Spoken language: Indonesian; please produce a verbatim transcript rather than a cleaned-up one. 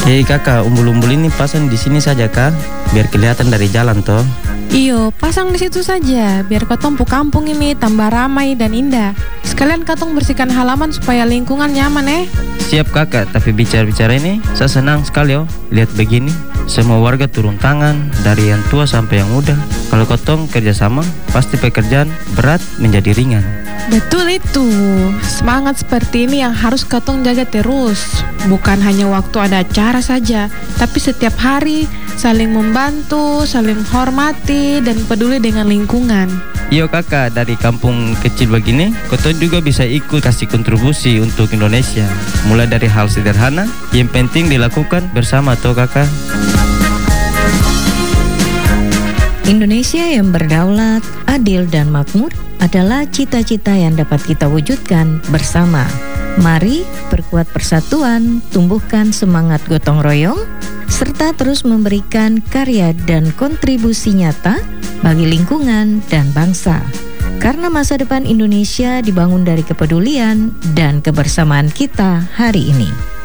Hei kakak, umbul-umbul ini pasang di sini saja kak, biar kelihatan dari jalan toh. Iyo, pasang di situ saja, biar kotong pu kampung ini tambah ramai dan indah. Sekalian katong bersihkan halaman supaya lingkungan nyaman eh. Siap kakak, tapi bicara-bicara ini, saya senang sekali oh. Lihat begini, semua warga turun tangan, dari yang tua sampai yang muda. Kalau kotong kerjasama, pasti pekerjaan berat menjadi ringan. Betul itu, semangat seperti ini yang harus katong jaga terus. Bukan hanya waktu ada acara saja, tapi setiap hari saling membantu, saling menghormati, dan peduli dengan lingkungan. Iyo kakak, dari kampung kecil begini, kotong juga bisa ikut kasih kontribusi untuk Indonesia. Mulai dari hal sederhana, yang penting dilakukan bersama toh kakak. Indonesia yang berdaulat, adil dan makmur adalah cita-cita yang dapat kita wujudkan bersama. Mari perkuat persatuan, tumbuhkan semangat gotong royong, serta terus memberikan karya dan kontribusi nyata bagi lingkungan dan bangsa. Karena masa depan Indonesia dibangun dari kepedulian dan kebersamaan kita hari ini.